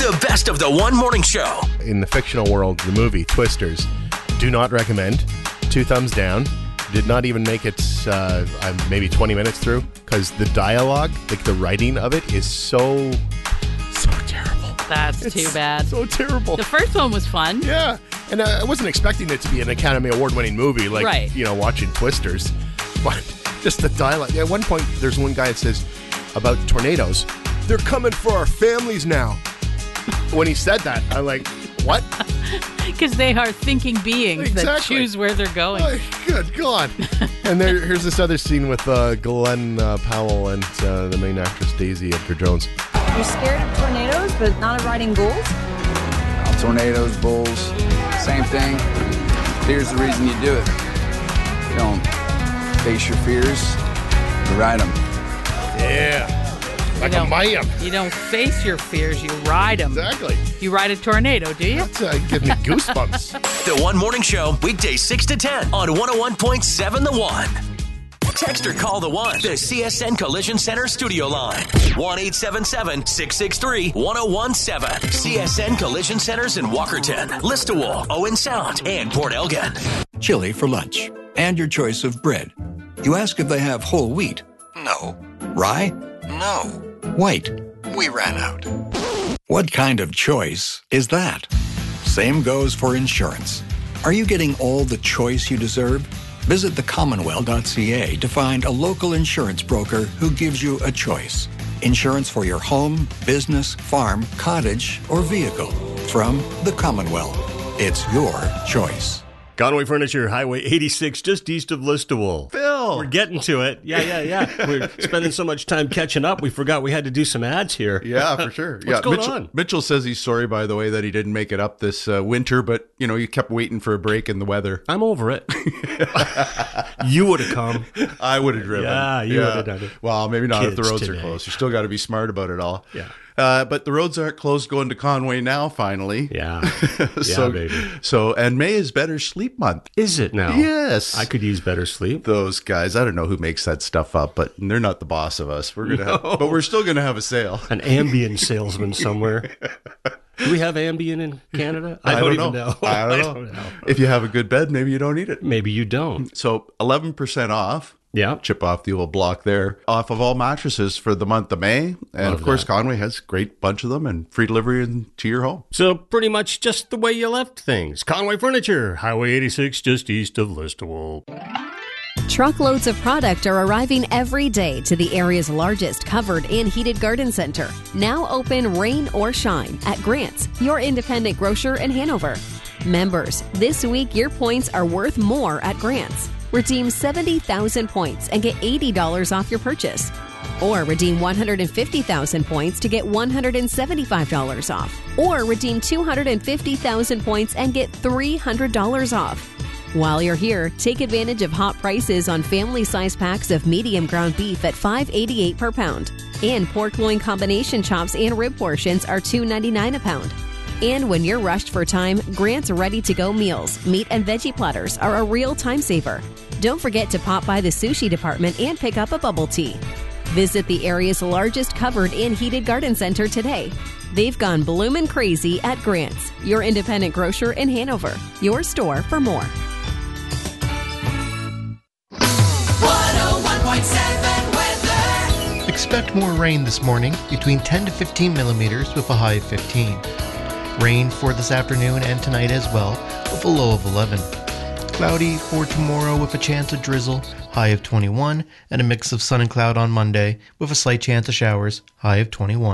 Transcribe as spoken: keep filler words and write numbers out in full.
The best of the One Morning Show. In the fictional world, the movie Twisters, do not recommend. Two thumbs down. Did not even make it uh, maybe twenty minutes through because the dialogue, like the writing of it, is so, so terrible. That's it's too bad. So terrible. The first one was fun. Yeah. And uh, I wasn't expecting it to be an Academy Award-winning movie, like, right. you know, watching Twisters. But just the dialogue. At one point, there's one guy that says about tornadoes, they're coming for our families now. When he said that, I'm like, what? Because they are thinking beings exactly. that choose where they're going. Oh, good God. And there, here's this other scene with uh, Glenn uh, Powell and uh, the main actress, Daisy Edgar Jones. You're scared of tornadoes, but not of riding bulls? Well, tornadoes, bulls, same thing. Here's the reason you do it. You don't face your fears, you ride them. Yeah. Like you a man. You don't face your fears, you ride them. Exactly. You ride a tornado, do you? That's uh, giving me goosebumps. The One Morning Show, weekdays six to ten on one oh one point seven The One. Text or call the One, the C S N Collision Center studio line. one eight seven seven, six six three, one oh one seven. C S N Collision Centers in Walkerton, Listowel, Owen Sound, and Port Elgin. Chili for lunch. And your choice of bread. You ask if they have whole wheat. No. Rye? No. White? We ran out. What kind of choice is that? Same goes for insurance. Are you getting all the choice you deserve? Visit the commonwealth dot c a to find a local insurance broker who gives you a choice. Insurance for your home, business, farm, cottage, or vehicle. From the Commonwealth. It's your choice. Conway Furniture, Highway eighty-six, just east of Listowel. Phil! We're getting to it. Yeah, yeah, yeah. We're spending so much time catching up, we forgot we had to do some ads here. Yeah, for sure. What's yeah, going Mitchell, on? Mitchell says he's sorry, by the way, that he didn't make it up this uh, winter, but, you know, you kept waiting for a break in the weather. I'm over it. You would have come. I would have driven. Yeah, you would have done it. Well, maybe not if the Kids roads today. are closed. You still got to be smart about it all. Yeah. Uh, but the roads aren't closed going to Conway now, finally. Yeah. so, yeah, baby. So, and May is Better Sleep Month. Is it now? Yes. I could use better sleep. Those guys, I don't know who makes that stuff up, but they're not the boss of us. We're gonna, No. have, but we're still gonna have a sale. An Ambien salesman somewhere. Do we have Ambien in Canada? I, I don't, don't even know. know. I don't know. I don't know. If you have a good bed, maybe you don't need it. Maybe you don't. So eleven percent off. Yeah. Chip off the old block there. Off of all mattresses for the month of May. And Love of course, that. Conway has a great bunch of them and free delivery in, to your home. So pretty much just the way you left things. Conway Furniture, Highway eighty-six, just east of Listowel. Truckloads of product are arriving every day to the area's largest covered and heated garden center. Now open rain or shine at Grant's, your independent grocer in Hanover. Members, this week your points are worth more at Grant's. Redeem seventy thousand points and get eighty dollars off your purchase. Or redeem one hundred fifty thousand points to get one hundred seventy-five dollars off. Or redeem two hundred fifty thousand points and get three hundred dollars off. While you're here, take advantage of hot prices on family-size packs of medium ground beef at five dollars and eighty-eight cents per pound. And pork loin combination chops and rib portions are two dollars and ninety-nine cents a pound. And when you're rushed for time, Grant's ready-to-go meals, meat and veggie platters are a real time saver. Don't forget to pop by the sushi department and pick up a bubble tea. Visit the area's largest covered and heated garden center today. They've gone bloomin' crazy at Grant's, your independent grocer in Hanover. Your store for more. one oh one point seven weather. Expect more rain this morning, between ten to fifteen millimeters with a high of fifteen. Rain for this afternoon and tonight as well, with a low of eleven. Cloudy for tomorrow with a chance of drizzle, high of twenty-one, and a mix of sun and cloud on Monday with a slight chance of showers, high of twenty-one.